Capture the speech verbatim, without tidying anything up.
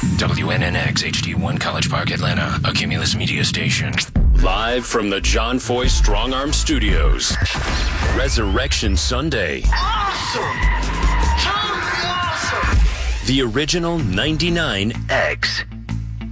W N N X H D one College Park, Atlanta, a Cumulus media station. Live from the John Foy Strong Arm Studios. Resurrection Sunday. Awesome! Totally awesome! The original ninety-nine X